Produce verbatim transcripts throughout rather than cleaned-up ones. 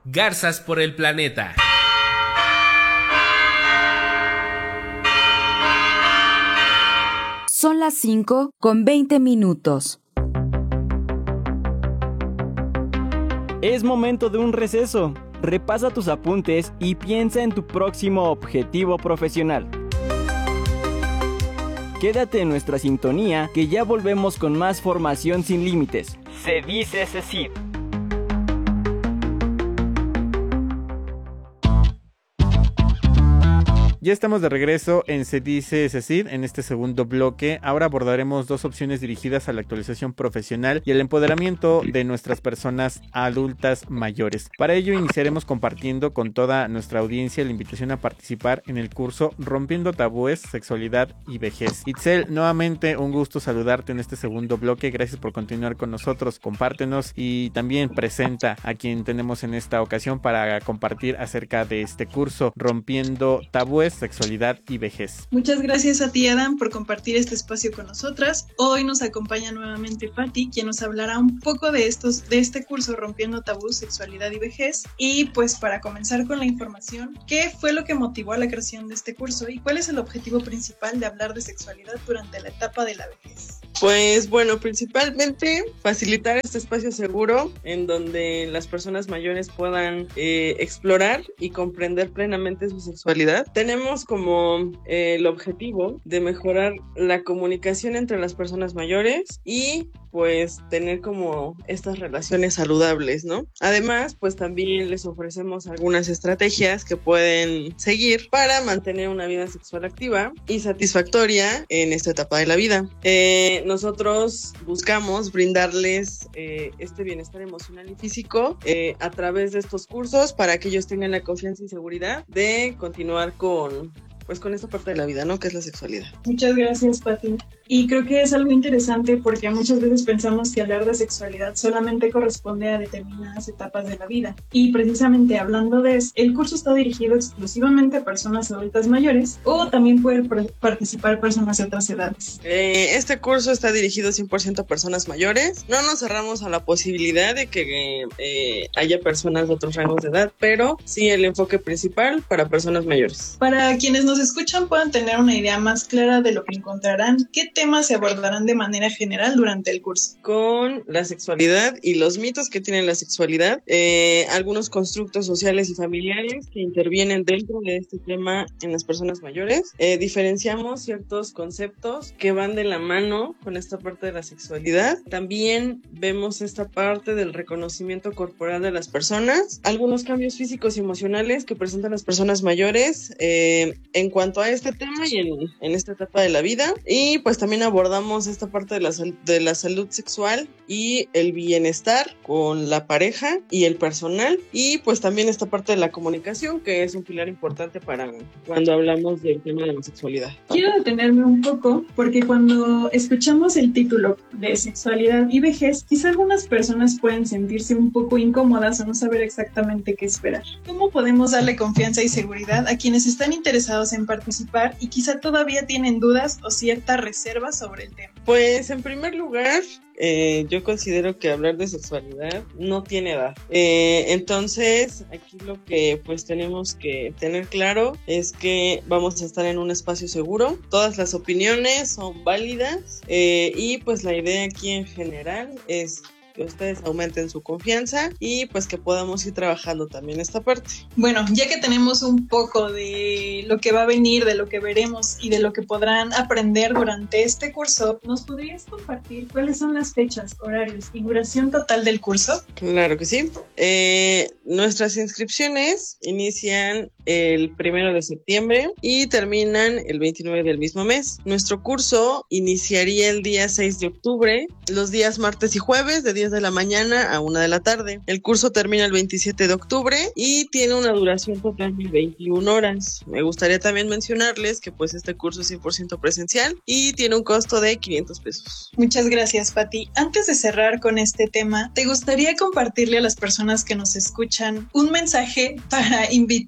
Garzas por el planeta. Son las cinco con veinte minutos. Es momento de un receso. Repasa tus apuntes y piensa en tu próximo objetivo profesional. Quédate en nuestra sintonía, que ya volvemos con más formación sin límites. Se dice CECID. Ya estamos de regreso en Se dice CECID en este segundo bloque. Ahora abordaremos dos opciones dirigidas a la actualización profesional y el empoderamiento de nuestras personas adultas mayores. Para ello iniciaremos compartiendo con toda nuestra audiencia la invitación a participar en el curso Rompiendo Tabúes, Sexualidad y Vejez. Itzel, nuevamente un gusto saludarte en este segundo bloque. Gracias por continuar con nosotros. Compártenos y también presenta a quien tenemos en esta ocasión para compartir acerca de este curso Rompiendo Tabúes, Sexualidad y Vejez. Muchas gracias a ti, Adam, por compartir este espacio con nosotras. Hoy nos acompaña nuevamente Patti, quien nos hablará un poco de estos, de este curso Rompiendo Tabús, Sexualidad y Vejez. Y pues para comenzar con la información, ¿qué fue lo que motivó a la creación de este curso y cuál es el objetivo principal de hablar de sexualidad durante la etapa de la vejez? Pues bueno, principalmente facilitar este espacio seguro en donde las personas mayores puedan eh, explorar y comprender plenamente su sexualidad. Tenemos como eh, el objetivo de mejorar la comunicación entre las personas mayores y pues tener como estas relaciones saludables, ¿no? Además, pues también les ofrecemos algunas estrategias que pueden seguir para mantener una vida sexual activa y satisfactoria en esta etapa de la vida. Eh, nosotros buscamos brindarles eh, este bienestar emocional y físico eh, a través de estos cursos para que ellos tengan la confianza y seguridad de continuar con pues con esta parte de la vida, ¿no? Que es la sexualidad. Muchas gracias, Patti. Y creo que es algo interesante porque muchas veces pensamos que hablar de sexualidad solamente corresponde a determinadas etapas de la vida. Y precisamente hablando de eso, el curso está dirigido exclusivamente a personas adultas mayores o también pueden pr- participar personas de otras edades. Eh, este curso está dirigido cien por ciento a personas mayores. No nos cerramos a la posibilidad de que eh, haya personas de otros rangos de edad, pero sí el enfoque principal para personas mayores. Para quienes nos escuchan puedan tener una idea más clara de lo que encontrarán, ¿qué temas se abordarán de manera general durante el curso? Con la sexualidad y los mitos que tiene la sexualidad, eh, algunos constructos sociales y familiares que intervienen dentro de este tema en las personas mayores. Eh, diferenciamos ciertos conceptos que van de la mano con esta parte de la sexualidad. También vemos esta parte del reconocimiento corporal de las personas, algunos cambios físicos y emocionales que presentan las personas mayores eh, en cuanto a este tema y en, en esta etapa de la vida. Y pues también abordamos esta parte de la, de la salud sexual y el bienestar con la pareja y el personal, y pues también esta parte de la comunicación, que es un pilar importante para cuando hablamos del tema de la sexualidad. Quiero detenerme un poco porque cuando escuchamos el título de sexualidad y vejez, quizá algunas personas pueden sentirse un poco incómodas o no saber exactamente qué esperar. ¿Cómo podemos darle confianza y seguridad a quienes están interesados en participar y quizá todavía tienen dudas o cierta reserva sobre el tema? Pues en primer lugar, Eh, yo considero que hablar de sexualidad no tiene edad. Eh, entonces, aquí lo que pues tenemos que tener claro es que vamos a estar en un espacio seguro. Todas las opiniones son válidas eh, y pues la idea aquí en general es que ustedes aumenten su confianza y pues que podamos ir trabajando también esta parte. Bueno, ya que tenemos un poco de lo que va a venir, de lo que veremos y de lo que podrán aprender durante este curso, ¿nos podrías compartir cuáles son las fechas, horarios y duración total del curso? Claro que sí. Eh, nuestras inscripciones inician el primero de septiembre y terminan el veintinueve del mismo mes. Nuestro curso iniciaría el día seis de octubre, los días martes y jueves de diez de la mañana a una de la tarde. El curso termina el veintisiete de octubre y tiene una duración total de veintiuna horas. Me gustaría también mencionarles que pues este curso es cien por ciento presencial y tiene un costo de quinientos pesos. Muchas gracias, Patti. Antes de cerrar con este tema, ¿te gustaría compartirle a las personas que nos escuchan un mensaje para invitarlos a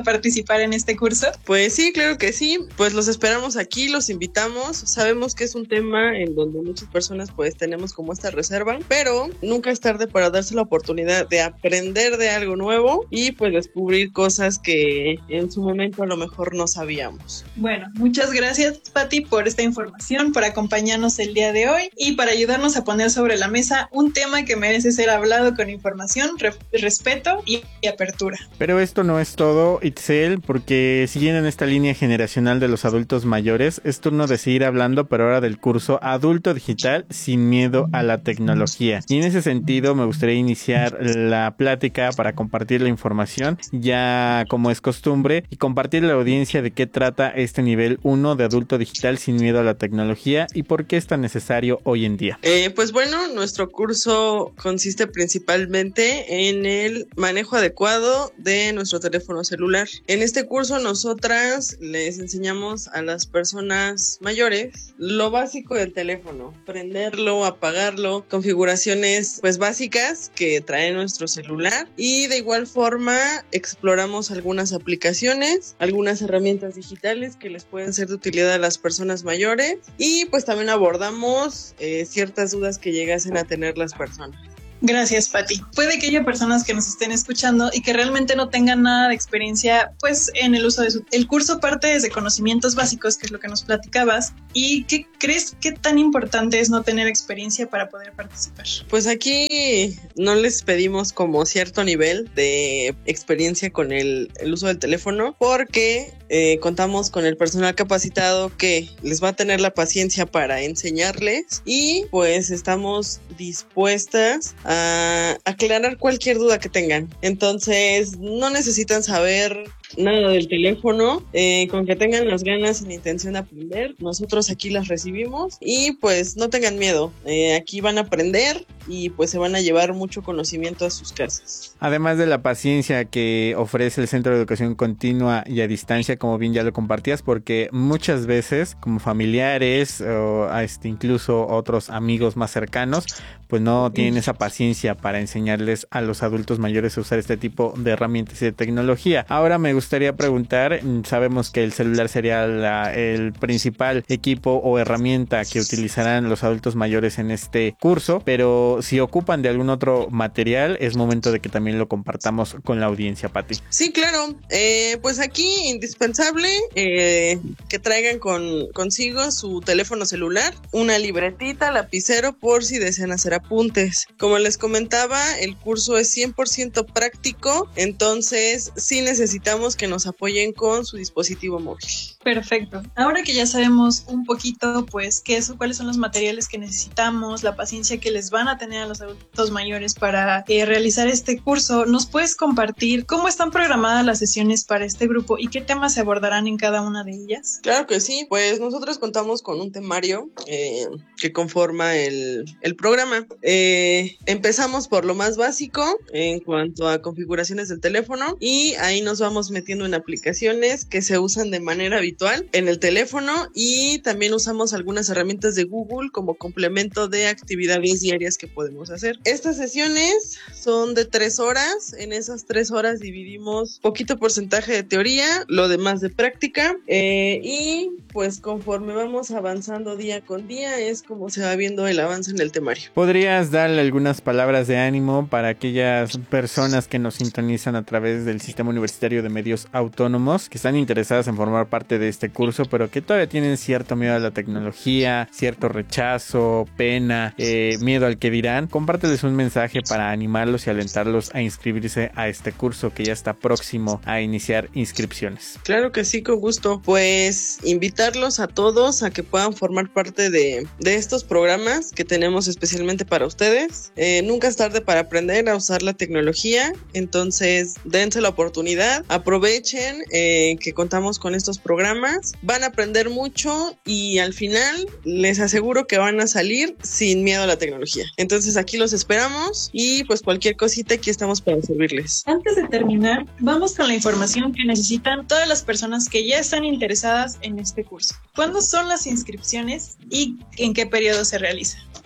a participar en este curso? Pues sí, claro que sí. Pues los esperamos aquí, los invitamos. Sabemos que es un tema en donde muchas personas pues tenemos como esta reserva, pero nunca es tarde para darse la oportunidad de aprender de algo nuevo y pues descubrir cosas que en su momento a lo mejor no sabíamos. Bueno, muchas gracias, Pati, por esta información, por acompañarnos el día de hoy y para ayudarnos a poner sobre la mesa un tema que merece ser hablado con información, re- respeto y, y apertura. Pero esto no es todo, Itzel, porque siguiendo en esta línea generacional de los adultos mayores, es turno de seguir hablando, pero ahora del curso Adulto Digital sin miedo a la tecnología. Y en ese sentido me gustaría iniciar la plática para compartir la información, ya como es costumbre, y compartir a la audiencia de qué trata este nivel uno de Adulto Digital sin miedo a la tecnología y por qué es tan necesario hoy en día. Eh, pues bueno, nuestro curso consiste principalmente en el manejo adecuado de nuestro teléfono celular. En este curso nosotras les enseñamos a las personas mayores lo básico del teléfono, prenderlo, apagarlo, configuraciones pues básicas que trae nuestro celular y de igual forma exploramos algunas aplicaciones, algunas herramientas digitales que les pueden ser de utilidad a las personas mayores y pues también abordamos eh, ciertas dudas que llegasen a tener las personas. Gracias, Pati. Puede que haya personas que nos estén escuchando y que realmente no tengan nada de experiencia pues en el uso de su... El curso parte desde conocimientos básicos, que es lo que nos platicabas. ¿Y qué crees que tan importante es no tener experiencia para poder participar? Pues aquí no les pedimos como cierto nivel de experiencia con el, el uso del teléfono porque eh, contamos con el personal capacitado que les va a tener la paciencia para enseñarles y pues estamos dispuestas a a aclarar cualquier duda que tengan. Entonces no necesitan saber nada del teléfono, eh, con que tengan las ganas y la intención de aprender, nosotros aquí las recibimos y pues no tengan miedo, eh, aquí van a aprender y pues se van a llevar mucho conocimiento a sus casas. Además de la paciencia que ofrece el Centro de Educación Continua y a Distancia, como bien ya lo compartías, porque muchas veces como familiares o este, incluso otros amigos más cercanos pues no tienen esa paciencia para enseñarles a los adultos mayores a usar este tipo de herramientas y de tecnología. Ahora me gustaría preguntar, sabemos que el celular sería la, el principal equipo o herramienta que utilizarán los adultos mayores en este curso, pero si ocupan de algún otro material, es momento de que también lo compartamos con la audiencia, Pati. Sí, claro, eh, pues aquí indispensable eh, que traigan con, consigo su teléfono celular, una libretita, lapicero por si desean hacer apuntes. Como les comentaba, el curso es cien por ciento práctico, entonces sí necesitamos que nos apoyen con su dispositivo móvil. Perfecto. Ahora que ya sabemos un poquito, pues, qué es, cuáles son los materiales que necesitamos, la paciencia que les van a tener a los adultos mayores para eh, realizar este curso, ¿nos puedes compartir cómo están programadas las sesiones para este grupo y qué temas se abordarán en cada una de ellas? Claro que sí, pues nosotros contamos con un temario eh, que conforma el, el programa. Eh, empezamos por lo más básico en cuanto a configuraciones del teléfono y ahí nos vamos metiendo en aplicaciones que se usan de manera habitual en el teléfono y también usamos algunas herramientas de Google como complemento de actividades diarias que podemos hacer. Estas sesiones son de tres horas, en esas tres horas dividimos poquito porcentaje de teoría, lo demás de práctica eh, y pues conforme vamos avanzando día con día es como se va viendo el avance en el temario. ¿Podrías darle algunas palabras de ánimo para aquellas personas que nos sintonizan a través del Sistema Universitario de Medios Autónomos, que están interesadas en formar parte de este curso, pero que todavía tienen cierto miedo a la tecnología, cierto rechazo, pena, eh, miedo al que dirán? Compárteles un mensaje para animarlos y alentarlos a inscribirse a este curso que ya está próximo a iniciar inscripciones. Claro que sí, con gusto. Pues invitarlos a todos a que puedan formar parte de, de estos programas que tenemos especialmente para ustedes. Eh, nunca es tarde para aprender a usar la tecnología, entonces dense la oportunidad, aprovechen eh, que contamos con estos programas, van a aprender mucho y al final les aseguro que van a salir sin miedo a la tecnología. Entonces aquí los esperamos y pues cualquier cosita aquí estamos para servirles. Antes de terminar, vamos con la información que necesitan todas las personas que ya están interesadas en este curso. ¿Cuándo son las inscripciones y en qué periodo se realiza?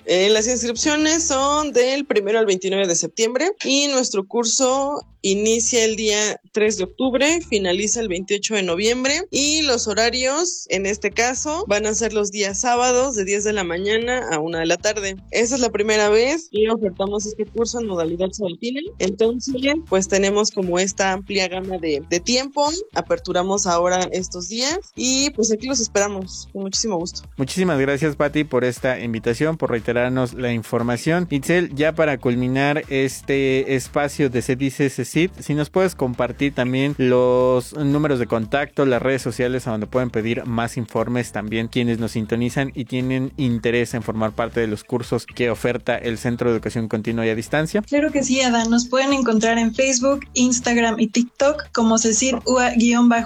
Eh, las inscripciones son del primero al veintinueve de septiembre y nuestro curso inicia el día tres de octubre, finaliza el veintiocho de noviembre y los horarios en este caso van a ser los días sábados de diez de la mañana a una de la tarde. Esa es la primera vez que ofertamos este curso en modalidad sabatina, entonces pues tenemos como esta amplia gama de, de tiempo, aperturamos ahora estos días y pues aquí los esperamos con muchísimo gusto. Muchísimas gracias, Pati, por esta invitación, por reiterarnos la información. Itzel, ya para culminar este espacio de Se Dice Cecid, si nos puedes compartir también los números de contacto, las redes sociales a donde pueden pedir más informes también quienes nos sintonizan y tienen interés en formar parte de los cursos que oferta el Centro de Educación Continua y a Distancia. Claro que sí, Adán. Nos pueden encontrar en Facebook, Instagram y TikTok como Cecid-U A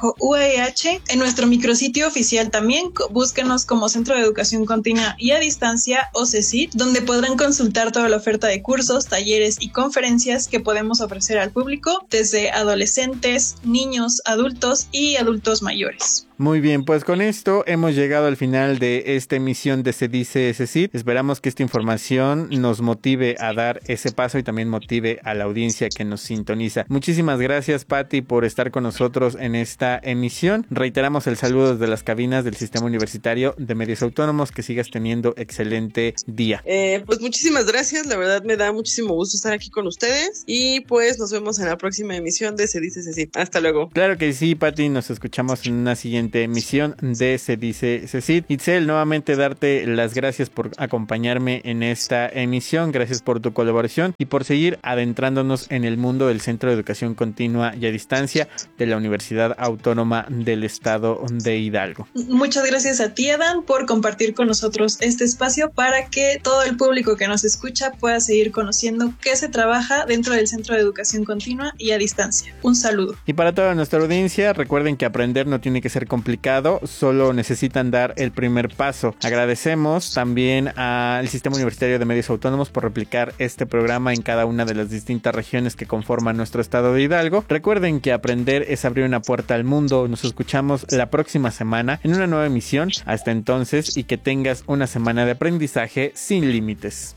E H. En nuestro micrositio oficial también, búsquenos como Centro de Educación Continua y a Distancia o Cecid, donde podrán consultar toda la oferta de cursos, talleres y conferencias que podemos ofrecer al público, desde adolescentes, niños, adultos y adultos mayores. Muy bien, pues con esto hemos llegado al final de esta emisión de Se Dice Cecid. Esperamos que esta información nos motive a dar ese paso y también motive a la audiencia que nos sintoniza. Muchísimas gracias, Pati, por estar con nosotros en esta emisión. Reiteramos el saludo desde las cabinas del Sistema Universitario de Medios Autónomos. Que sigas teniendo excelente día. Eh, pues muchísimas gracias, la verdad me da muchísimo gusto estar aquí con ustedes y pues nos vemos en la próxima emisión de Se Dice Cecid. Hasta luego. Claro que sí, Pati, nos escuchamos en una siguiente emisión de Se Dice Cecid. Itzel, nuevamente darte las gracias por acompañarme en esta emisión, gracias por tu colaboración y por seguir adentrándonos en el mundo del Centro de Educación Continua y a Distancia de la Universidad Autónoma del Estado de Hidalgo. Muchas gracias a ti, Adán, por compartir con nosotros este espacio para que todo el público que nos escucha pueda seguir conociendo qué se trabaja dentro del Centro de Educación Continua y a Distancia. Un saludo. Y para toda nuestra audiencia, recuerden que aprender no tiene que ser complicado, solo necesitan dar el primer paso. Agradecemos también al Sistema Universitario de Medios Autónomos por replicar este programa en cada una de las distintas regiones que conforman nuestro estado de Hidalgo. Recuerden que aprender es abrir una puerta al mundo. Nos escuchamos la próxima semana en una nueva emisión. Hasta entonces, y que tengas una semana de aprendizaje sin límites.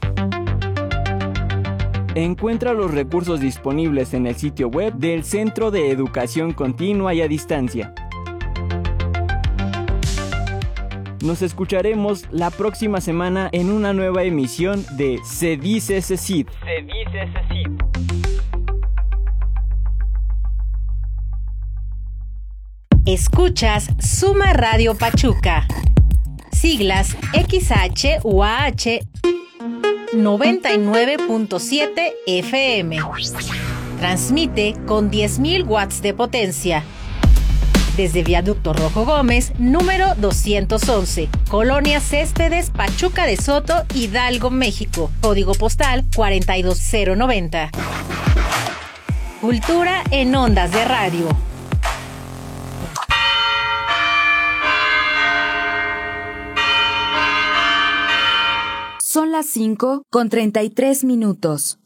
Encuentra los recursos disponibles en el sitio web del Centro de Educación Continua y a Distancia. Nos escucharemos la próxima semana en una nueva emisión de Se Dice Cecid. Se Dice Cecid. Escuchas Suma Radio Pachuca. Siglas X H U A H noventa y nueve punto siete F M. Transmite con diez mil watts de potencia. Desde Viaducto Rojo Gómez, número doscientos once, Colonia Céspedes, Pachuca de Soto, Hidalgo, México. Código postal cuarenta y dos cero noventa. Cultura en ondas de radio. Son las cinco con treinta y tres minutos.